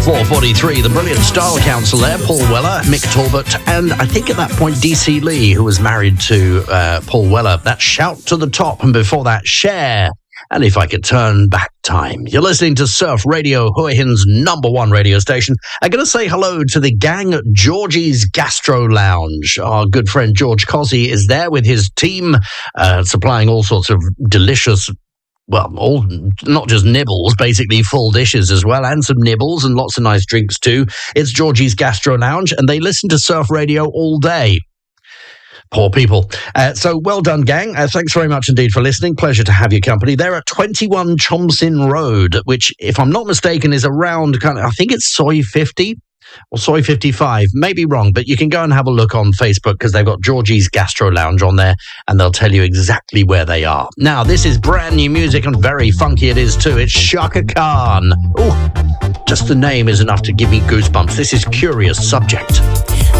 4:43, the brilliant Style Council there, Paul Weller, Mick Talbot, and I think at that point DC Lee, who was married to Paul Weller. That Shout to the Top, and before that, Cher. And If I Could Turn Back Time. You're listening to Surf Radio, Hua Hin's #1 radio station. I'm going to say hello to the gang at Georgie's Gastro Lounge. Our good friend George Cossey is there with his team, supplying all sorts of delicious, well, all not just nibbles, basically full dishes as well, and some nibbles and lots of nice drinks too. It's Georgie's Gastro Lounge, and they listen to Surf Radio all day. Poor people. So well done, gang. Thanks very much indeed for listening. Pleasure to have your company. They're at 21 Chomsin Road, which, if I'm not mistaken, is around I think it's Soy 50 or Soy 55. Maybe wrong, but you can go and have a look on Facebook because they've got Georgie's Gastro Lounge on there and they'll tell you exactly where they are. Now, this is brand new music and very funky it is too. It's Chaka Khan. Oh, just the name is enough to give me goosebumps. This is Curious Subject.